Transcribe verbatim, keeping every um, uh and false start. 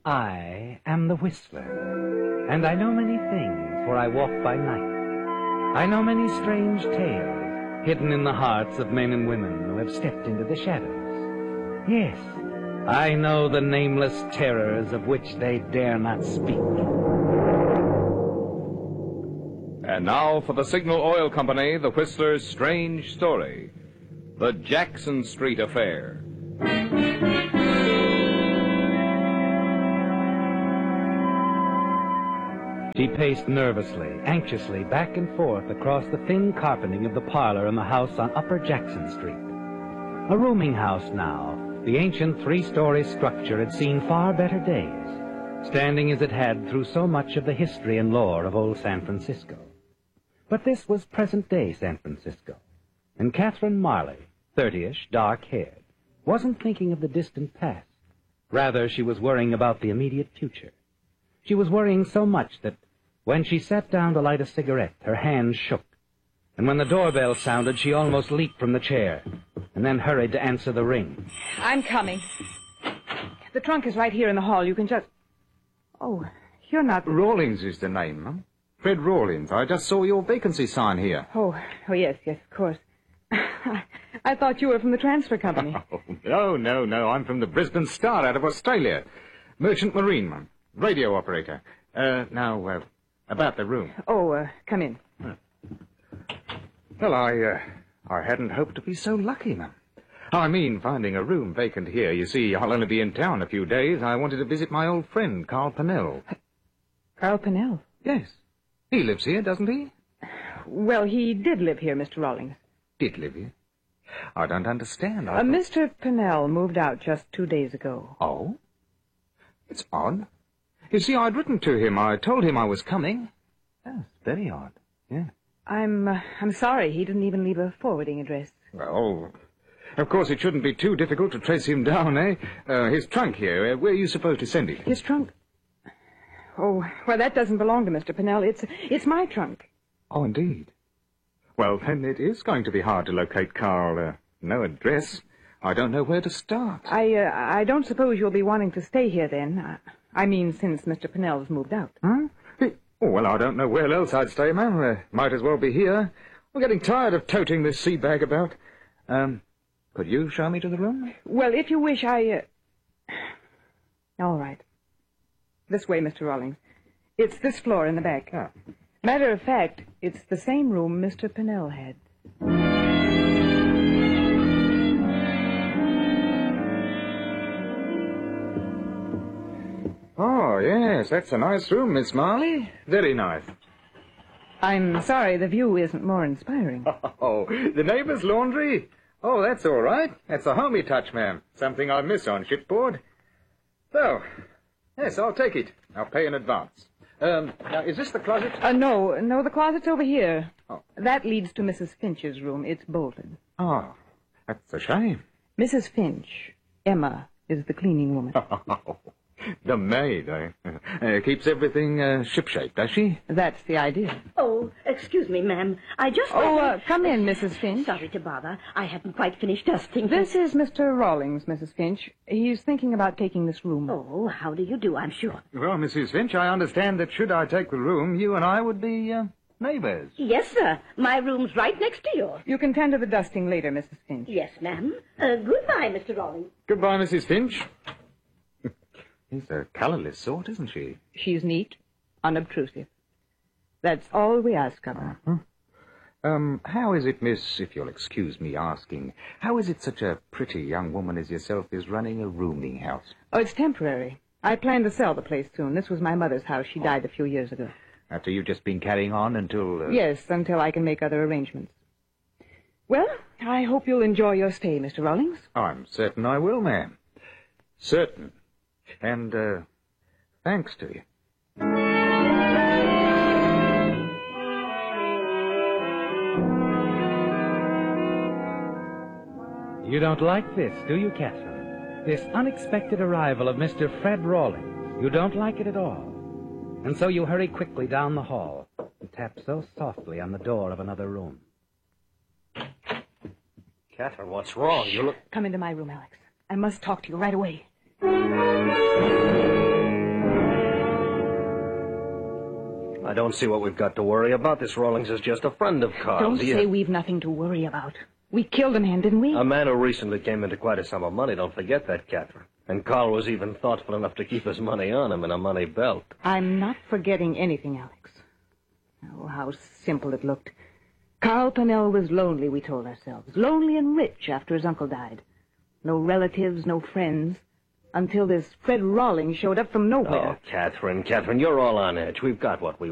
I am the Whistler, and I know many things, for I walk by night. I know many strange tales, hidden in the hearts of men and women who have stepped into the shadows. Yes, I know the nameless terrors of which they dare not speak. And now for the Signal Oil Company, the Whistler's strange story, the Jackson Street Affair. She paced nervously, anxiously, back and forth across the thin carpeting of the parlor in the house on Upper Jackson Street. A rooming house now, the ancient three-story structure had seen far better days, standing as it had through so much of the history and lore of old San Francisco. But this was present-day San Francisco, and Catherine Marley, thirty-ish, dark-haired, wasn't thinking of the distant past. Rather, she was worrying about the immediate future. She was worrying so much that when she sat down to light a cigarette, her hands shook, and when the doorbell sounded, she almost leaped from the chair, and then hurried to answer the ring. I'm coming. The trunk is right here in the hall. You can just... Oh, you're not... Rawlings is the name, Mum. Fred Rawlings. I just saw your vacancy sign here. Oh, oh yes, yes, of course. I thought you were from the transfer company. Oh, no, no, no. I'm from the Brisbane Star out of Australia. Merchant Marine, Mum. Radio operator. Uh, now, uh, about the room. Oh, uh, come in. Well, I, uh, I hadn't hoped to be so lucky, Mum. I mean, finding a room vacant here. You see, I'll only be in town a few days. I wanted to visit my old friend, Carl Pennell. Carl Pennell? Yes. He lives here, doesn't he? Well, he did live here, Mister Rawlings. Did live here? I don't understand. I uh, thought... Mister Pennell moved out just two days ago. Oh? It's odd. You see, I'd written to him. I told him I was coming. Yes, very odd. Yeah. I'm, uh, I'm sorry. He didn't even leave a forwarding address. Well, of course it shouldn't be too difficult to trace him down, eh? Uh, his trunk here. Uh, where are you supposed to send it? His trunk? Oh, well, that doesn't belong to Mister Pennell. It's, it's my trunk. Oh, indeed. Well, then it is going to be hard to locate Carl. Uh, no address. I don't know where to start. I, uh, I don't suppose you'll be wanting to stay here then. I, I mean, since Mister Pennell's moved out. Huh? Oh, well, I don't know where else I'd stay, ma'am. Uh, might as well be here. I'm getting tired of toting this sea bag about. Um, could you show me to the room? Well, if you wish, I, uh... All right. This way, Mister Rawlings. It's this floor in the back. Ah. Matter of fact, it's the same room Mister Pennell had. Oh, yes, that's a nice room, Miss Marley. Very nice. I'm sorry the view isn't more inspiring. Oh, the neighbor's laundry? Oh, that's all right. That's a homey touch, ma'am. Something I miss on shipboard. So, yes, I'll take it. I'll pay in advance. Um, now, is this the closet? Uh, no, no, the closet's over here. Oh. That leads to Missus Finch's room. It's bolted. Oh, that's a shame. Missus Finch, Emma, is the cleaning woman. The maid, eh? Uh, keeps everything uh, shipshape, does she? That's the idea. Oh, excuse me, ma'am. I just... Oh, wanted... uh, come in, Missus Finch. Sorry to bother. I haven't quite finished dusting. This is Mister Rawlings, Missus Finch. He's thinking about taking this room. Oh, how do you do, I'm sure. Well, Missus Finch, I understand that should I take the room, you and I would be uh, neighbors. Yes, sir. My room's right next to yours. You can tend to the dusting later, Missus Finch. Yes, ma'am. Uh, goodbye, Mister Rawlings. Goodbye, Missus Finch. She's a colourless sort, isn't she? She's neat, unobtrusive. That's all we ask of her. Uh-huh. Um, how is it, miss, if you'll excuse me asking, how is it such a pretty young woman as yourself is running a rooming house? Oh, it's temporary. I plan to sell the place soon. This was my mother's house. She died a few years ago. After you've just been carrying on until... Uh... Yes, until I can make other arrangements. Well, I hope you'll enjoy your stay, Mister Rawlings. I'm certain I will, ma'am. Certain. And, uh, thanks to you. You don't like this, do you, Catherine? This unexpected arrival of Mister Fred Rawlings. You don't like it at all. And so you hurry quickly down the hall and tap so softly on the door of another room. Catherine, what's wrong? Shh. You look... You look... Come into my room, Alex. I must talk to you right away. You don't like this, do you, Catherine? This unexpected arrival of Mister Fred Rawlings. You don't like it at all. And so you hurry quickly down the hall and tap so softly on the door of another room. Come into my room, Alex. I must talk to you right away. I don't see what we've got to worry about. This Rawlings is just a friend of Carl's. Don't He- say we've nothing to worry about. We killed a man, didn't we? A man who recently came into quite a sum of money. Don't forget that, Catherine. And Carl was even thoughtful enough to keep his money on him in a money belt. I'm not forgetting anything, Alex. Oh, how simple it looked. Carl Pennell was lonely, we told ourselves. Lonely and rich after his uncle died. No relatives, no friends. Until this Fred Rawlings showed up from nowhere. Oh, Catherine, Catherine, you're all on edge. We've got what we